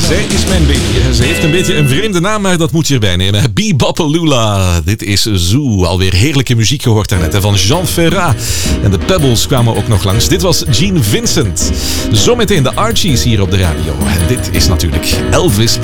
Zij is mijn baby. Ze heeft een beetje een vreemde naam, maar dat moet je erbij nemen. Bebopalula. Dit is Zoo. Alweer heerlijke muziek gehoord daarnet. Van Jean Ferrat. En de Pebbles kwamen ook nog langs. Dit was Gene Vincent. Zometeen de Archies hier op de radio. En dit is natuurlijk Elvis